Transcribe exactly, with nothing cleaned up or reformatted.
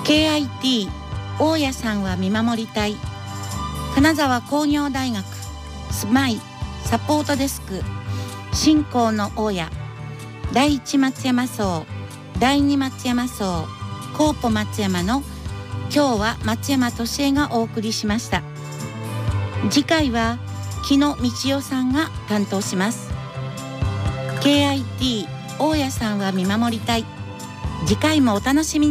ケーアイティー 大家さんは見守りたい。金沢工業大学スマイサポートデスク信仰の大家、第一松山荘、第二松山荘、コーポ松山の今日は松山俊恵がお送りしました。次回は木野道代さんが担当します。 ケーアイティー 大家さんは見守りたい。次回もお楽しみに。